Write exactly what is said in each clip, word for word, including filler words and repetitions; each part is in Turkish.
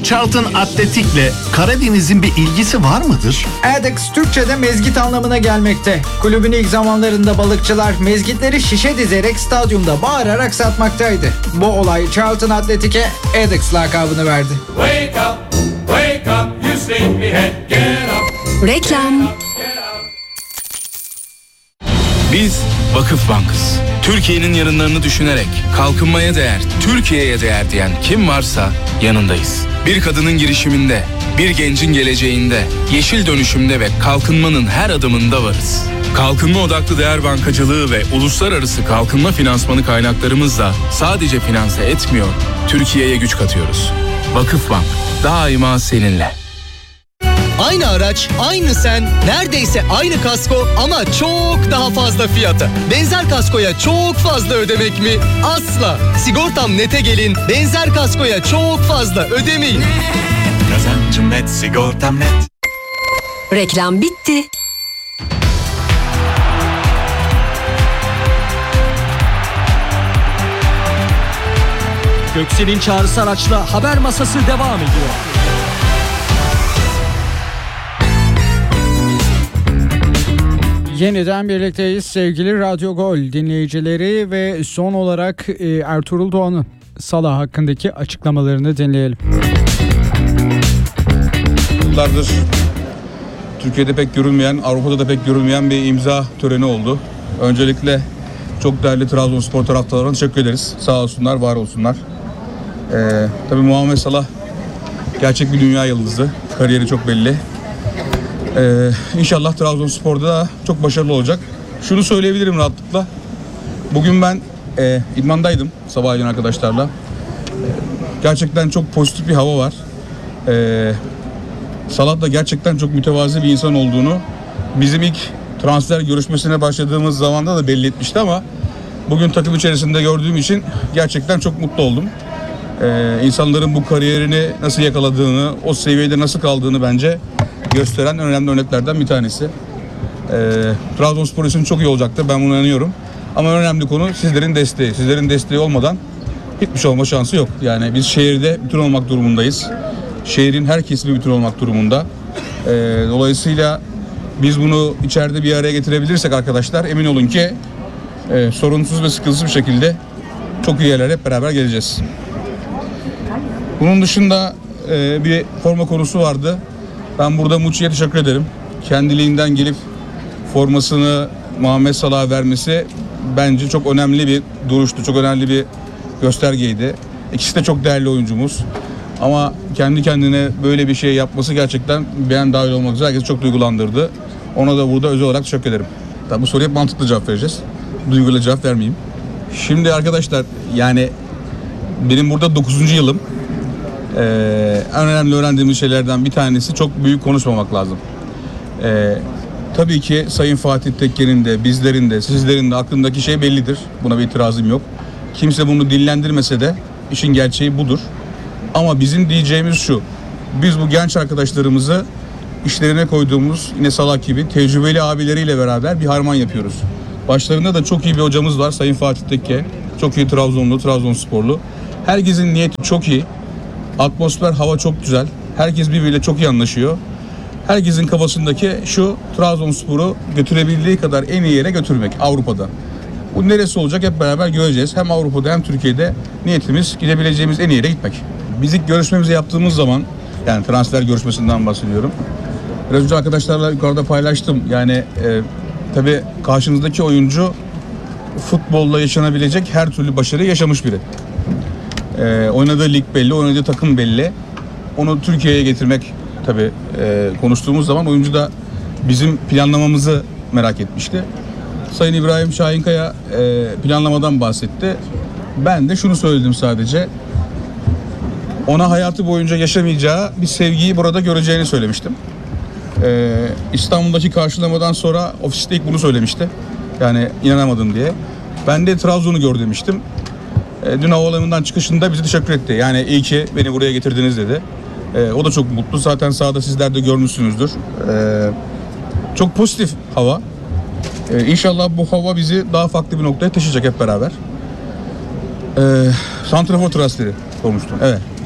Charlton Atletik'le Karadeniz'in bir ilgisi var mıdır? Adex Türkçe'de mezgit anlamına gelmekte. Kulübün ilk zamanlarında balıkçılar mezgitleri şişe dizerek stadyumda bağırarak satmaktaydı. Bu olay Charlton Atletik'e Adex lakabını verdi. Wake up, wake up, you sleepyhead, get up. Reklam. Biz Vakıf Bank'ız. Türkiye'nin yarınlarını düşünerek kalkınmaya değer, Türkiye'ye değer diyen kim varsa yanındayız. Bir kadının girişiminde, bir gencin geleceğinde, yeşil dönüşümde ve kalkınmanın her adımında varız. Kalkınma odaklı değer bankacılığı ve uluslararası kalkınma finansmanı kaynaklarımızla sadece finanse etmiyor, Türkiye'ye güç katıyoruz. Vakıfbank, daima seninle. Aynı araç, aynı sen, neredeyse aynı kasko ama çok daha fazla fiyata. Benzer kaskoya çok fazla ödemek mi? Asla. Sigortam Net'e gelin, benzer kaskoya çok fazla ödemeyin. Kazancım net, sigortam net. Reklam bitti. Göksel'in çağrısı araçla haber masası devam ediyor. Yeniden birlikteyiz sevgili Radyo Gol dinleyicileri ve son olarak Ertuğrul Doğan'ın Salah hakkındaki açıklamalarını dinleyelim. Yıllardır Türkiye'de pek görülmeyen, Avrupa'da da pek görülmeyen bir imza töreni oldu. Öncelikle çok değerli Trabzonspor taraftarlarına teşekkür ederiz. Sağ olsunlar, var olsunlar. Ee, tabii Muhammed Salah gerçek bir dünya yıldızı. Kariyeri çok belli. Ee, İnşallah Trabzonspor'da da çok başarılı olacak. Şunu söyleyebilirim rahatlıkla. Bugün ben e, idmandaydım sabahleyin arkadaşlarla. E, gerçekten çok pozitif bir hava var. E, Salah da gerçekten çok mütevazi bir insan olduğunu bizim ilk transfer görüşmesine başladığımız zamanda da belli etmişti ama bugün takım içerisinde gördüğüm için gerçekten çok mutlu oldum. E, insanların bu kariyerini nasıl yakaladığını, o seviyede nasıl kaldığını bence gösteren önemli örneklerden bir tanesi. Ee, Trabzonspor için çok iyi olacaktır. Ben buna inanıyorum. Ama önemli konu sizlerin desteği. Sizlerin desteği olmadan hiçbir şey olma şansı yok. Yani biz şehirde bütün olmak durumundayız. Şehrin her kesimi bütün olmak durumunda. Ee, dolayısıyla biz bunu içeride bir araya getirebilirsek arkadaşlar emin olun ki e, sorunsuz ve sıkıntısız bir şekilde çok iyi yerlere hep beraber geleceğiz. Bunun dışında e, bir forma konusu vardı. Ben burada Muçi'ye teşekkür ederim. Kendiliğinden gelip formasını Muhammed Salah'a vermesi bence çok önemli bir duruştu. Çok önemli bir göstergeydi. İkisi de çok değerli oyuncumuz. Ama kendi kendine böyle bir şey yapması gerçekten ben dahil olmak üzere herkesi çok duygulandırdı. Ona da burada özel olarak teşekkür ederim. Tabii bu soruya mantıklı cevap vereceğiz. Duyguyla cevap vermeyeyim. Şimdi arkadaşlar yani benim burada dokuzuncu yılım. Ee, en önemli öğrendiğimiz şeylerden bir tanesi çok büyük konuşmamak lazım. Ee, tabii ki Sayın Fatih Tekke'nin de bizlerin de sizlerin de aklındaki şey bellidir. Buna bir itirazım yok. Kimse bunu dillendirmese de işin gerçeği budur. Ama bizim diyeceğimiz şu. Biz bu genç arkadaşlarımızı işlerine koyduğumuz yine Salah gibi tecrübeli abileriyle beraber bir harman yapıyoruz. Başlarında da çok iyi bir hocamız var Sayın Fatih Tekke. Çok iyi Trabzonlu, Trabzonsporlu. Herkesin niyeti çok iyi. Atmosfer, hava çok güzel. Herkes birbiriyle çok iyi anlaşıyor. Herkesin kafasındaki şu Trabzonspor'u götürebildiği kadar en iyi yere götürmek Avrupa'da. Bu neresi olacak hep beraber göreceğiz. Hem Avrupa'da hem Türkiye'de niyetimiz gidebileceğimiz en iyi yere gitmek. Biz ilk görüşmemizi yaptığımız zaman yani transfer görüşmesinden bahsediyorum. Biraz önce arkadaşlarla yukarıda paylaştım. Yani e, tabii karşınızdaki oyuncu futbolla yaşanabilecek her türlü başarıyı yaşamış biri. Ee, oynadığı lig belli, oynadığı takım belli. Onu Türkiye'ye getirmek tabii e, konuştuğumuz zaman oyuncu da bizim planlamamızı merak etmişti. Sayın İbrahim Şahinkaya e, planlamadan bahsetti. Ben de şunu söyledim sadece. Ona hayatı boyunca yaşamayacağı bir sevgiyi burada göreceğini söylemiştim. Ee, İstanbul'daki karşılamadan sonra ofiste ilk bunu söylemişti. Yani inanamadım diye. Ben de Trabzon'u gör demiştim. Dün havaalanından çıkışında bize teşekkür etti. Yani iyi ki beni buraya getirdiniz dedi. Ee, o da çok mutlu. Zaten sahada sizler de görmüşsünüzdür. Ee, çok pozitif hava. Ee, İnşallah bu hava bizi daha farklı bir noktaya taşıyacak hep beraber. Ee, Santrafor transferi sormuştum. Evet.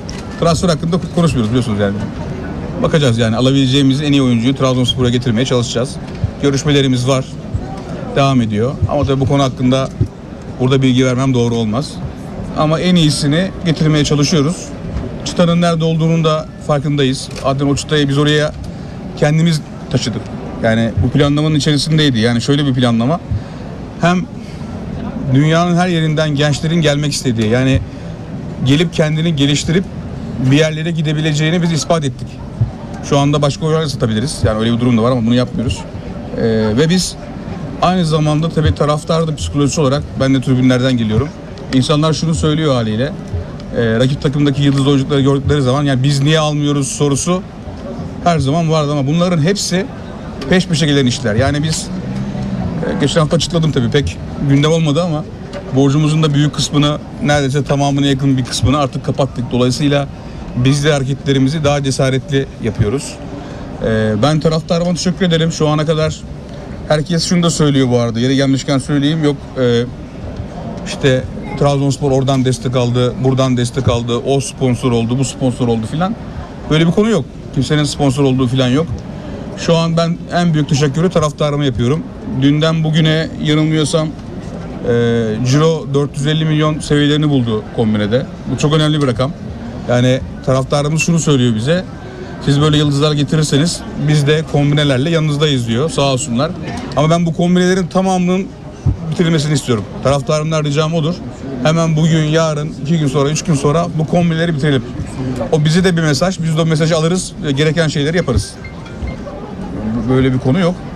transfer hakkında konuşmuyoruz biliyorsunuz yani. Bakacağız yani alabileceğimiz en iyi oyuncuyu Trabzonspor'a getirmeye çalışacağız. Görüşmelerimiz var. Devam ediyor. Ama tabii bu konu hakkında burada bilgi vermem doğru olmaz. Ama en iyisini getirmeye çalışıyoruz. Çıtanın nerede olduğunun da farkındayız. Zaten o çıtayı biz oraya kendimiz taşıdık. Yani bu planlamanın içerisindeydi. Yani şöyle bir planlama. Hem dünyanın her yerinden gençlerin gelmek istediği, yani gelip kendini geliştirip bir yerlere gidebileceğini biz ispat ettik. Şu anda başka oyuncular satabiliriz. Yani öyle bir durum da var ama bunu yapmıyoruz. Ee, ve biz aynı zamanda tabii taraftar da psikolojisi olarak, ben de tribünlerden geliyorum. İnsanlar şunu söylüyor haliyle. E, rakip takımdaki yıldız oyuncuları gördükleri zaman yani biz niye almıyoruz sorusu her zaman vardı ama bunların hepsi peş peşe gelen işler. Yani biz e, geçen hafta açıkladım tabii, pek gündem olmadı ama borcumuzun da büyük kısmını, neredeyse tamamına yakın bir kısmını artık kapattık. Dolayısıyla biz de hareketlerimizi daha cesaretli yapıyoruz. E, ben taraftarıma teşekkür ederim. Şu ana kadar herkes şunu da söylüyor bu arada. Yeri gelmişken söyleyeyim. Yok e, işte Trabzonspor oradan destek aldı, buradan destek aldı, o sponsor oldu, bu sponsor oldu filan. Böyle bir konu yok. Kimsenin sponsor olduğu filan yok. Şu an ben en büyük teşekkürü taraftarıma yapıyorum. Dünden bugüne yanılmıyorsam e, ciro dört yüz elli milyon seviyelerini buldu kombinede. Bu çok önemli bir rakam. Yani taraftarımız şunu söylüyor bize. Siz böyle yıldızlar getirirseniz biz de kombinelerle yanınızdayız diyor. Sağ olsunlar. Ama ben bu kombinelerin tamamının bitirilmesini istiyorum. Taraftarımdan ricam odur. Hemen bugün, yarın, iki gün sonra, üç gün sonra bu kombileri bitirelim. O bize de bir mesaj. Biz de o mesajı alırız. Gereken şeyleri yaparız. Böyle bir konu yok.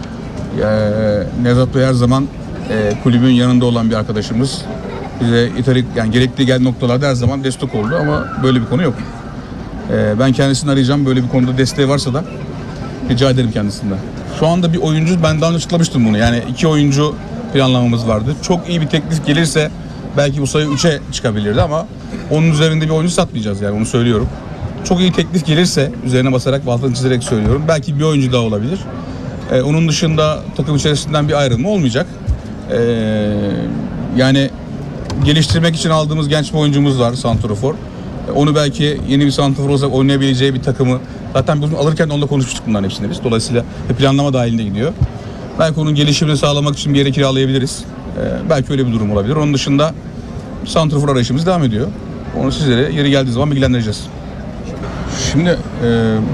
Ee, Nevzat Bey her zaman e, kulübün yanında olan bir arkadaşımız. Bize italik, yani gerekli gel noktalarda her zaman destek oldu ama böyle bir konu yok. Ee, ben kendisini arayacağım. Böyle bir konuda desteği varsa da rica ederim kendisinden. Şu anda bir oyuncu, ben daha önce açıklamıştım bunu. Yani iki oyuncu planlamamız vardı. Çok iyi bir teklif gelirse belki bu sayı üçe çıkabilirdi ama onun üzerinde bir oyuncu satmayacağız, yani onu söylüyorum. Çok iyi teklif gelirse, üzerine basarak, altını çizerek söylüyorum, belki bir oyuncu daha olabilir. Ee, onun dışında takım içerisinden bir ayrılma olmayacak. Ee, yani geliştirmek için aldığımız genç bir oyuncumuz var, santrafor. Ee, onu belki yeni bir santrafor olarak oynayabileceği bir takımı, zaten biz alırken onunla konuşmuştuk bunların hepsini biz. Dolayısıyla planlama dahilinde gidiyor. Belki onun gelişimini sağlamak için bir yere kiralayabiliriz. Ee, belki öyle bir durum olabilir. Onun dışında santrafor arayışımız devam ediyor. Onu sizlere yeri geldiği zaman bilgilendireceğiz. Şimdi e,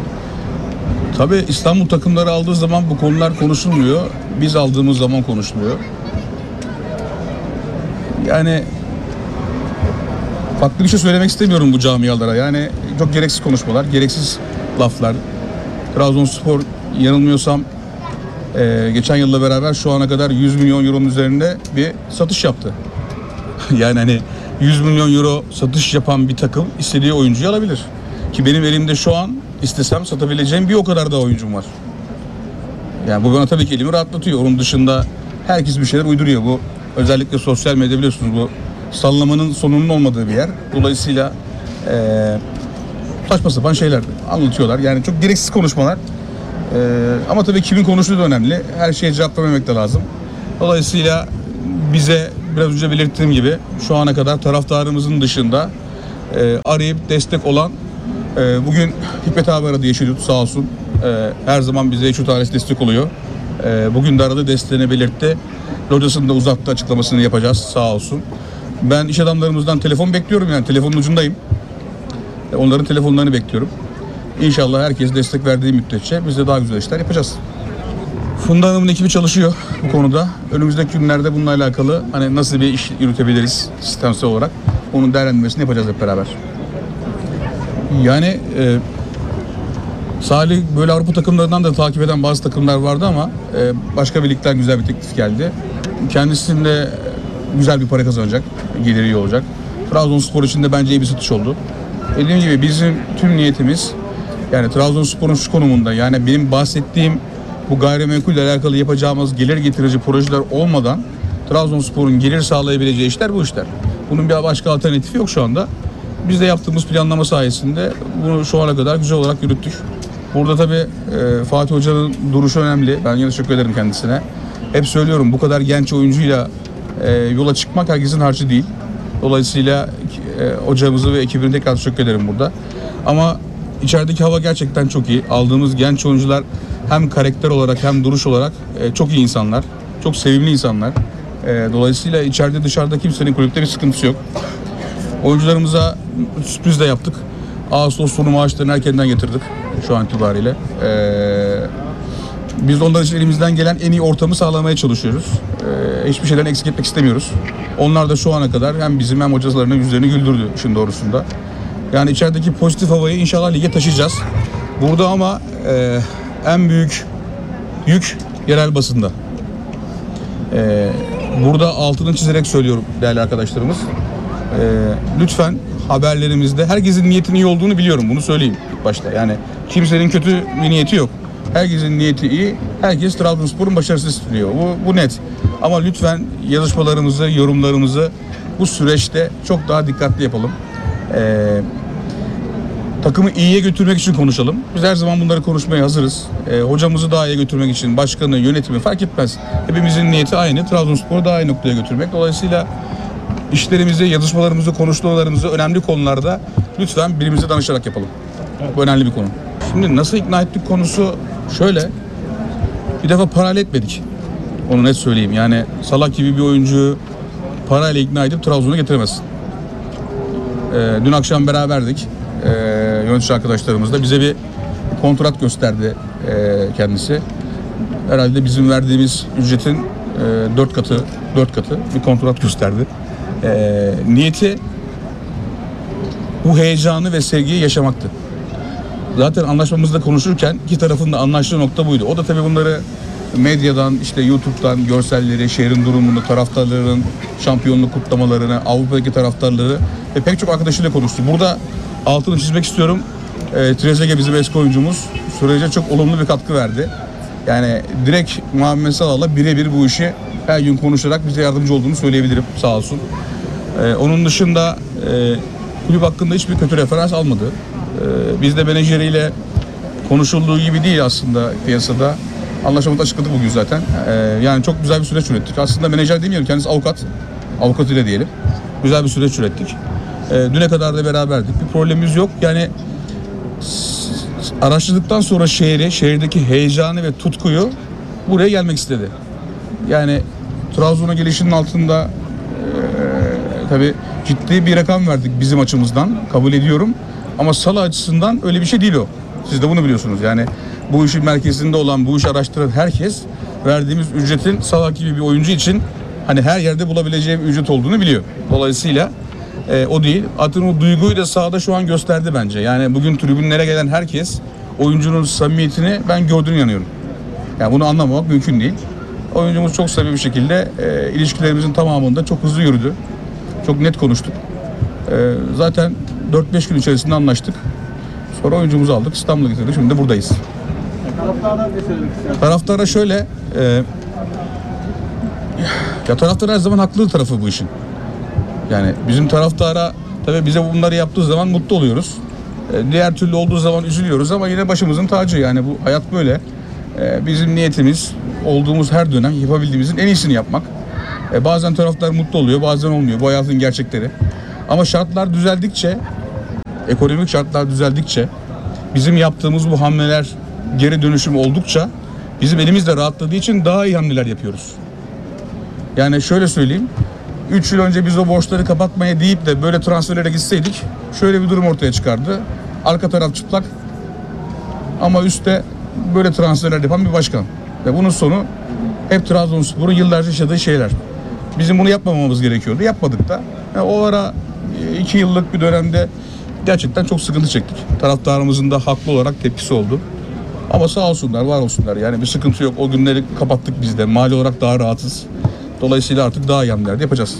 tabii İstanbul takımları aldığı zaman bu konular konuşulmuyor. Biz aldığımız zaman konuşuluyor. Yani farklı bir şey söylemek istemiyorum bu camialara. Yani çok gereksiz konuşmalar, gereksiz laflar. Trabzonspor yanılmıyorsam Ee, geçen yılla beraber şu ana kadar yüz milyon euronun üzerinde bir satış yaptı. Yani hani yüz milyon euro satış yapan bir takım istediği oyuncuyu alabilir. Ki benim elimde şu an istesem satabileceğim bir o kadar da oyuncum var. Yani bu bana tabii ki elimi rahatlatıyor. Onun dışında herkes bir şeyler uyduruyor. Bu özellikle sosyal medya, biliyorsunuz, bu sallamanın sonunun olmadığı bir yer. Dolayısıyla ee, saçma sapan şeyler anlatıyorlar. Yani çok gereksiz konuşmalar. Ee, ama tabii kimin konuştuğu da önemli. Her şeye cevap vermemek de lazım. Dolayısıyla bize biraz önce belirttiğim gibi şu ana kadar taraftarımızın dışında e, arayıp destek olan, e, bugün Hikmet abi aradı, Yeşilyurt sağ olsun. E, her zaman bize Yeşilyurt ailesi destek oluyor. E, bugün de aradı, desteğini belirtti. Locasını da uzattı, açıklamasını yapacağız sağ olsun. Ben iş adamlarımızdan telefon bekliyorum, yani telefonun ucundayım. E, onların telefonlarını bekliyorum. İnşallah herkes destek verdiği müddetçe biz de daha güzel işler yapacağız. Funda Hanım'ın ekibi çalışıyor bu konuda. Önümüzdeki günlerde bununla alakalı hani nasıl bir iş yürütebiliriz sistemsel olarak, onun değerlendirmesini yapacağız hep beraber. Yani e, Salih böyle Avrupa takımlarından da takip eden bazı takımlar vardı ama e, başka bir ligden güzel bir teklif geldi. Kendisinde güzel bir para kazanacak, geliri iyi olacak. Trabzonspor için de bence iyi bir satış oldu. Dediğim gibi bizim tüm niyetimiz, yani Trabzonspor'un şu konumunda, yani benim bahsettiğim bu gayrimenkulle alakalı yapacağımız gelir getirici projeler olmadan Trabzonspor'un gelir sağlayabileceği işler bu işler. Bunun bir başka alternatifi yok şu anda. Biz de yaptığımız planlama sayesinde bunu şu ana kadar güzel olarak yürüttük. Burada tabii e, Fatih Hoca'nın duruşu önemli. Ben yine teşekkür ederim kendisine. Hep söylüyorum, bu kadar genç oyuncuyla e, yola çıkmak herkesin harcı değil. Dolayısıyla e, hocamızı ve ekibine tekrar teşekkür ederim burada. Ama içerideki hava gerçekten çok iyi. Aldığımız genç oyuncular hem karakter olarak hem duruş olarak e, çok iyi insanlar. Çok sevimli insanlar. E, dolayısıyla içeride dışarıda kimsenin kulüpte bir sıkıntısı yok. Oyuncularımıza sürpriz de yaptık. Ağustos sonu maaşlarını erkenden getirdik şu an itibariyle. Ee, biz onlar için elimizden gelen en iyi ortamı sağlamaya çalışıyoruz. Ee, hiçbir şeyden eksik etmek istemiyoruz. Onlar da şu ana kadar hem bizim hem hocalarının yüzlerini güldürdü işin doğrusunda. Yani içerideki pozitif havayı inşallah lige taşıyacağız. Burada ama e, en büyük yük yerel basında. Ee, burada altını çizerek söylüyorum değerli arkadaşlarımız. Ee, lütfen haberlerimizde herkesin niyetinin iyi olduğunu biliyorum, bunu söyleyeyim ilk başta. Yani kimsenin kötü bir niyeti yok. Herkesin niyeti iyi. Herkes Trabzonspor'un başarısını istiyor. Bu, bu net. Ama lütfen yazışmalarımızı, yorumlarımızı bu süreçte çok daha dikkatli yapalım. Ee, takımı iyiye götürmek için konuşalım. Biz her zaman bunları konuşmaya hazırız. Ee, hocamızı daha iyi götürmek için, başkanı, yönetimi fark etmez. Hepimizin niyeti aynı. Trabzonspor'u daha iyi noktaya götürmek. Dolayısıyla İşlerimizi, yazışmalarımızı, konuşmalarımızı önemli konularda lütfen birbirimize danışarak yapalım. Bu önemli bir konu. Şimdi nasıl ikna ettik konusu şöyle. Bir defa parayla etmedik. Onu net söyleyeyim. Yani Salah gibi bir oyuncuyu parayla ikna edip Trabzon'a getiremezsin. Ee, dün akşam beraberdik. Ee, yönetici arkadaşlarımızla. Bize bir kontrat gösterdi e, kendisi. Herhalde bizim verdiğimiz ücretin e, dört katı, dört katı bir kontrat gösterdi. E, niyeti bu heyecanı ve sevgiyi yaşamaktı. Zaten anlaşmamızda konuşurken iki tarafın da anlaştığı nokta buydu. O da tabii bunları medyadan, işte YouTube'dan görselleri, şehrin durumunu, taraftarların şampiyonluk kutlamalarını, Avrupa'daki taraftarları ve pek çok arkadaşıyla konuştu. Burada altını çizmek istiyorum. E, Trezeguet bizim eski oyuncumuz. Sürece çok olumlu bir katkı verdi. Yani direkt Muhammed Salah'la birebir bu işi her gün konuşarak bize yardımcı olduğunu söyleyebilirim, sağ olsun. Ee, onun dışında e, kulüp hakkında hiçbir kötü referans almadı. Ee, biz de menajeriyle konuşulduğu gibi değil aslında piyasada. Anlaşmamızı açıkladık bugün zaten. Ee, yani çok güzel bir süreç ürettik. Aslında menajer demeyelim, kendisi avukat. Avukat ile diyelim. Güzel bir süreç ürettik. Ee, düne kadar da beraberdik. Bir problemimiz yok. Yani araştırdıktan sonra şehri, şehirdeki heyecanı ve tutkuyu buraya gelmek istedi. Yani Trabzon'a gelişinin altında e, tabii ciddi bir rakam verdik bizim açımızdan, kabul ediyorum. Ama Salah açısından öyle bir şey değil o. Siz de bunu biliyorsunuz. Yani bu işin merkezinde olan, bu işi araştıran herkes verdiğimiz ücretin Salah gibi bir oyuncu için hani her yerde bulabileceği bir ücret olduğunu biliyor. Dolayısıyla e, o değil. Atın o duyguyu da sahada şu an gösterdi bence. Yani bugün tribünlere gelen herkes oyuncunun samimiyetini ben gördüğünü inanıyorum. Yani bunu anlamamak mümkün değil. Oyuncumuz çok samimi bir şekilde e, ilişkilerimizin tamamında çok hızlı yürüdü. Çok net konuştuk. E, zaten dört beş gün içerisinde anlaştık. Sonra oyuncumuzu aldık, İstanbul'a getirdik. Şimdi de buradayız. Taraftara şöyle, e, ya taraftar her zaman haklı tarafı bu işin. Yani bizim taraftara tabii bize bunları yaptığı zaman mutlu oluyoruz. E, diğer türlü olduğu zaman üzülüyoruz ama yine başımızın tacı. Yani bu hayat böyle. E, bizim niyetimiz olduğumuz her dönem yapabildiğimizin en iyisini yapmak. E, bazen taraftar mutlu oluyor, bazen olmuyor. Bu hayatın gerçekleri. Ama şartlar düzeldikçe, ekonomik şartlar düzeldikçe, bizim yaptığımız bu hamleler geri dönüşüm oldukça bizim elimiz de rahatladığı için daha iyi hamleler yapıyoruz. Yani şöyle söyleyeyim, üç yıl önce biz o borçları kapatmaya deyip de böyle transferlere gitseydik şöyle bir durum ortaya çıkardı. Arka taraf çıplak ama üstte böyle transferler yapan bir başkan. Ve bunun sonu hep Trabzonspor'un yıllarca yaşadığı şeyler. Bizim bunu yapmamamız gerekiyordu. Yapmadık da. Yani o ara iki yıllık bir dönemde gerçekten çok sıkıntı çektik. Taraftarımızın da haklı olarak tepkisi oldu. Ama sağ olsunlar, var olsunlar. Yani bir sıkıntı yok. O günleri kapattık biz de. Mali olarak daha rahatız. Dolayısıyla artık daha iyi hamleler de yapacağız.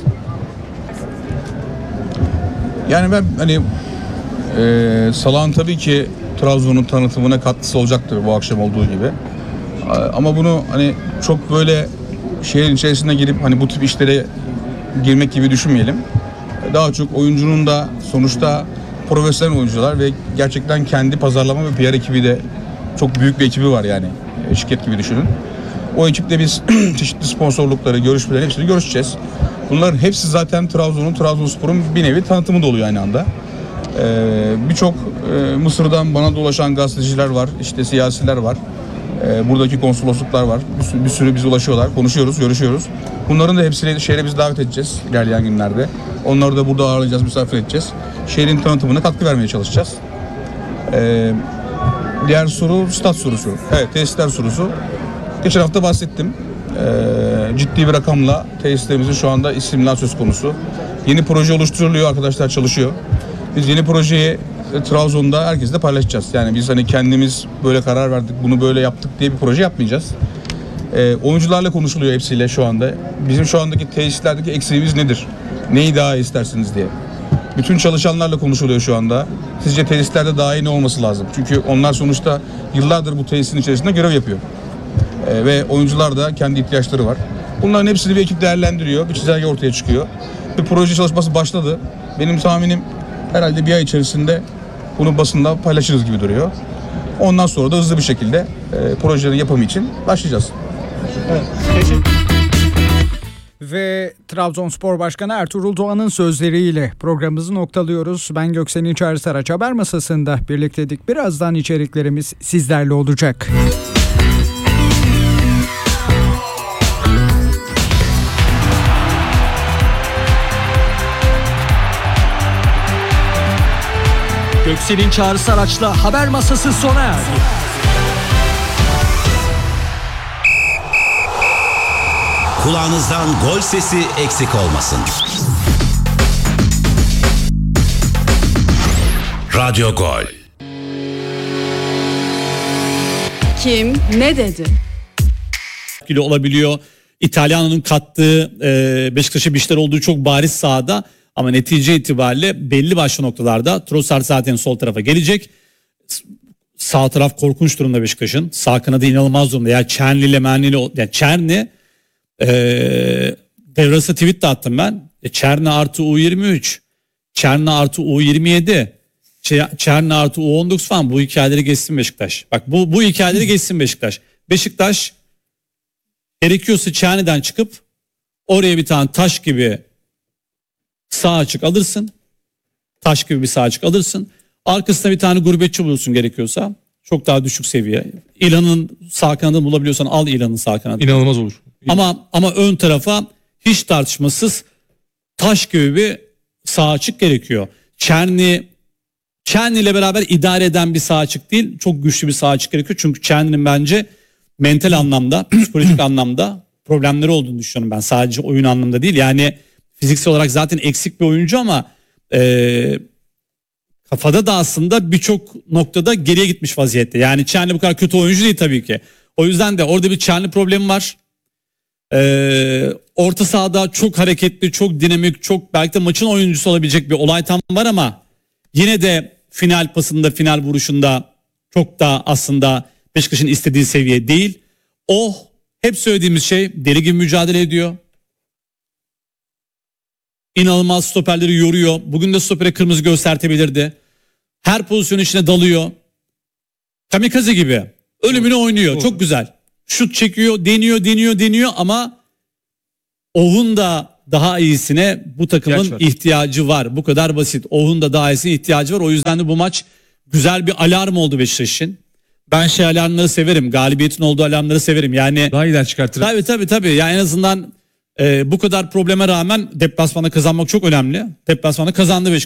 Yani ben hani e, Salah'ın tabii ki Trabzon'un tanıtımına katkısı olacaktır bu akşam olduğu gibi. Ama bunu hani çok böyle şehrin içerisine girip hani bu tip işlere girmek gibi düşünmeyelim. Daha çok oyuncunun da sonuçta profesyonel oyuncular ve gerçekten kendi pazarlama ve P R ekibi de çok büyük bir ekibi var yani. Şirket gibi düşünün. O ekiple biz çeşitli sponsorlukları, görüşmeleri hepsini görüşeceğiz. Bunların hepsi zaten Trabzon'un, Trabzonspor'un bir nevi tanıtımı da oluyor aynı anda. Ee, Birçok e, Mısır'dan bana dolaşan gazeteciler var, işte siyasiler var. Ee, buradaki konsolosluklar var. Bir sürü, bir sürü bize ulaşıyorlar, konuşuyoruz, görüşüyoruz. Bunların da hepsini şehre biz davet edeceğiz ilerleyen günlerde. Onları da burada ağırlayacağız, misafir edeceğiz. Şehrin tanıtımına katkı vermeye çalışacağız. Ee, diğer soru stat sorusu. Evet, tesisler sorusu. Geçen hafta bahsettim. Ee, ciddi bir rakamla tesislerimizin şu anda istimlal söz konusu. Yeni proje oluşturuluyor, arkadaşlar çalışıyor. Biz yeni projeyi e, Trabzon'da herkesle paylaşacağız. Yani biz hani kendimiz böyle karar verdik, bunu böyle yaptık diye bir proje yapmayacağız. Ee, oyuncularla konuşuluyor hepsiyle şu anda. Bizim şu andaki tesislerdeki eksiğimiz nedir? Neyi daha iyi istersiniz diye. Bütün çalışanlarla konuşuluyor şu anda. Sizce tesislerde daha iyi ne olması lazım? Çünkü onlar sonuçta yıllardır bu tesisin içerisinde görev yapıyor. Ee, ve oyuncular da kendi ihtiyaçları var. Bunların hepsini bir ekip değerlendiriyor. Bir çizelge ortaya çıkıyor. Bir proje çalışması başladı. Benim tahminim herhalde bir ay içerisinde bunu basında paylaşırız gibi duruyor. Ondan sonra da hızlı bir şekilde e, projelerin yapımı için başlayacağız. Evet. Ve Trabzonspor Başkanı Ertuğrul Doğan'ın sözleriyle programımızı noktalıyoruz. Ben Göksel'in Çağrı Saraç, haber masasında birlikteydik. Birazdan içeriklerimiz sizlerle olacak. Göksel'in Çağrı Saraç'la haber masası sona erdi. Kulağınızdan gol sesi eksik olmasın. Radyo Gol. Kim ne dedi? Etkili olabiliyor. İtalyana'nın kattığı e, Beşiktaş'a bir şeyler olduğu çok bariz sahada. Ama netice itibariyle belli başlı noktalarda Trossard zaten sol tarafa gelecek. Sağ taraf korkunç durumda Beşiktaş'ın. Sağ kanadı inanılmaz durumda. Yani Çerni ile Menli ile yani Çerni Ee, devrası tweet de attım ben. E, Çerni artı U yirmi üç, Çerni artı U yirmi yedi, Çerni artı U on dokuz falan, bu hikayeleri geçsin Beşiktaş. Bak bu bu hikayeleri geçsin Beşiktaş. Beşiktaş gerekiyorsa Çerni'den çıkıp oraya bir tane taş gibi sağ açık alırsın. Taş gibi bir sağ açık alırsın. Arkasına bir tane gurbetçi bulursun gerekiyorsa. Çok daha düşük seviye. İlan'ın sağ kanadını bulabiliyorsan al İlan'ın sağ kanadını. İnanılmaz olur. Ama ama ön tarafa hiç tartışmasız taş gibi bir sağ açık gerekiyor. Çerni Çerni ile beraber idare eden bir sağ açık değil, çok güçlü bir sağ açık gerekiyor. Çünkü Çerni'nin bence mental anlamda, psikolojik anlamda problemleri olduğunu düşünüyorum ben. Sadece oyun anlamında değil. Yani fiziksel olarak zaten eksik bir oyuncu ama e, kafada da aslında birçok noktada geriye gitmiş vaziyette. Yani Çerni bu kadar kötü oyuncu değil tabii ki. O yüzden de orada bir Çerni problemi var. Ee, orta sahada çok hareketli, çok dinamik, çok belki de maçın oyuncusu olabilecek bir olay tam var ama yine de final pasında, final vuruşunda çok da aslında Beşiktaş'ın istediği seviye değil. O hep söylediğimiz şey, deli gibi mücadele ediyor. İnanılmaz stoperleri yoruyor. Bugün de stopere kırmızı göstertebilirdi. Her pozisyon içine dalıyor. Kamikaze gibi. Ölümünü oynuyor. Çok, çok güzel. Şut çekiyor, deniyor, deniyor, deniyor ama Ohun da daha iyisine bu takımın var. ihtiyacı var. Bu kadar basit. Ohun da daha iyisine ihtiyacı var. O yüzden de bu maç güzel bir alarm oldu Beşiktaş'ın. Ben şey alarmları severim. Galibiyetin olduğu alarmları severim. Yani daha iyiler çıkartırız. Tabii tabii tabii. Yani en azından e, bu kadar probleme rağmen deplasmanda kazanmak çok önemli. Deplasmanda kazandı Beşiktaş.